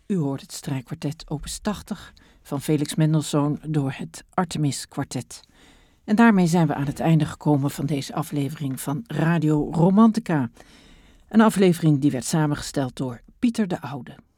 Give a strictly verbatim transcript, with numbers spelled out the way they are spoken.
U hoort het strijkkwartet opus tachtig van Felix Mendelssohn door het Artemis Kwartet. En daarmee zijn we aan het einde gekomen van deze aflevering van Radio Romantica. Een aflevering die werd samengesteld door Pieter de Oude.